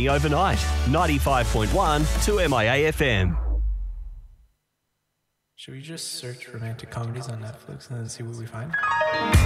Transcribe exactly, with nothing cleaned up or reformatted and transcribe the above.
happening overnight. ninety-five point one to M I A F M. Should we just search romantic comedies on Netflix and then see what we find?